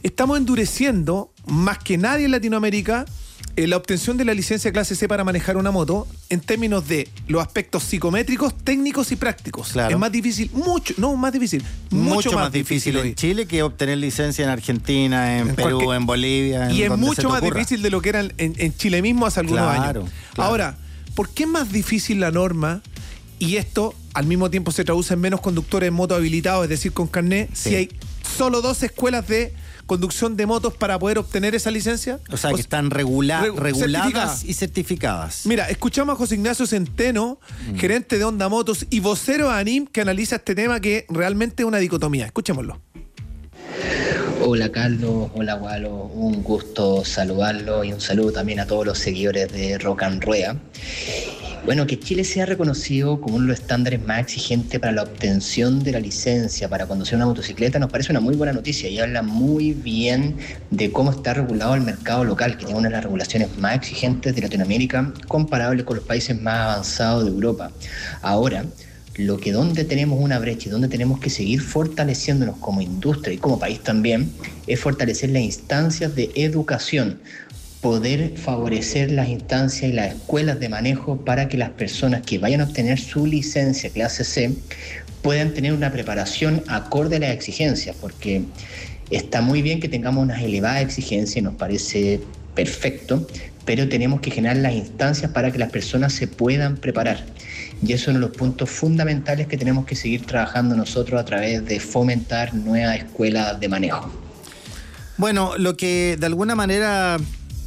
estamos endureciendo, más que nadie en Latinoamérica, la obtención de la licencia clase C para manejar una moto en términos de los aspectos psicométricos, técnicos y prácticos. Claro. Es más difícil, mucho más difícil en Chile que obtener licencia en Argentina, en Perú, en Bolivia. Y es mucho más difícil de lo que era en Chile mismo hace algunos años. Claro. Ahora, ¿por qué es más difícil la norma y esto al mismo tiempo se traduce en menos conductores en moto habilitados, es decir, con carnet, si hay solo 2 escuelas de conducción de motos para poder obtener esa licencia? O sea, que están reguladas certificadas y certificadas. Mira, escuchamos a José Ignacio Centeno, gerente de Honda Motos y vocero de ANIM, que analiza este tema que realmente es una dicotomía. Escuchémoslo. Hola Carlos, hola Walo, un gusto saludarlo y un saludo también a todos los seguidores de Rock and Rueda. Bueno, que Chile sea reconocido como uno de los estándares más exigentes para la obtención de la licencia para conducir una motocicleta nos parece una muy buena noticia y habla muy bien de cómo está regulado el mercado local, que tiene una de las regulaciones más exigentes de Latinoamérica, comparable con los países más avanzados de Europa. Ahora, donde tenemos una brecha y donde tenemos que seguir fortaleciéndonos como industria y como país también, es fortalecer las instancias de educación, poder favorecer las instancias y las escuelas de manejo para que las personas que vayan a obtener su licencia clase C puedan tener una preparación acorde a las exigencias, porque está muy bien que tengamos unas elevadas exigencias y nos parece perfecto, pero tenemos que generar las instancias para que las personas se puedan preparar. Y eso es uno de los puntos fundamentales que tenemos que seguir trabajando nosotros a través de fomentar nuevas escuelas de manejo. Bueno, lo que de alguna manera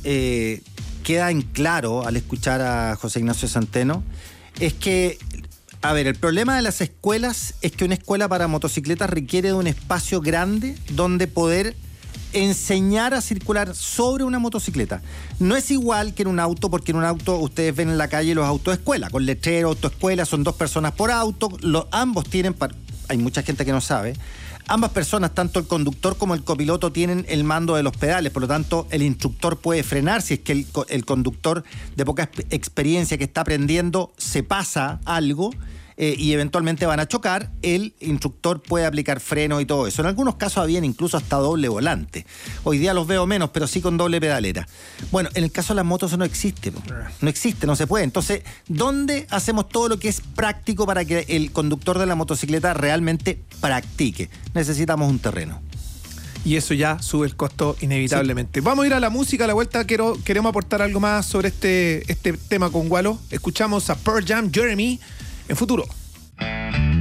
queda en claro al escuchar a José Ignacio Centeno es que, a ver, el problema de las escuelas es que una escuela para motocicletas requiere de un espacio grande donde poder enseñar a circular sobre una motocicleta. No es igual que en un auto, porque en un auto ustedes ven en la calle los autoescuela, con letrero, autoescuela, son 2 personas por auto, ambos tienen, hay mucha gente que no sabe, ambas personas, tanto el conductor como el copiloto, tienen el mando de los pedales, por lo tanto el instructor puede frenar si es que el conductor de poca experiencia que está aprendiendo se pasa algo y eventualmente van a chocar, el instructor puede aplicar freno y todo eso. En algunos casos habían incluso hasta doble volante. Hoy día los veo menos, pero sí con doble pedalera. Bueno, en el caso de las motos eso no existe, no se puede. Entonces, ¿dónde hacemos todo lo que es práctico para que el conductor de la motocicleta realmente practique? Necesitamos un terreno. Y eso ya sube el costo inevitablemente. Sí. Vamos a ir a la música, a la vuelta queremos aportar algo más sobre este tema con Walo. Escuchamos a Pearl Jam, Jeremy, en Futuro.